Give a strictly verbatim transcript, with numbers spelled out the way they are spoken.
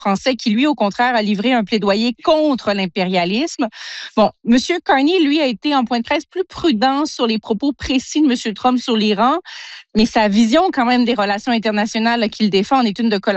français qui, lui, au contraire, a livré un plaidoyer contre l'impérialisme. Bon, M. Carney, lui, a été en point de presse plus prudent sur les propos précis de M. Trump sur l'Iran, mais sa vision quand même des relations internationales qu'il défend en est une de collaboration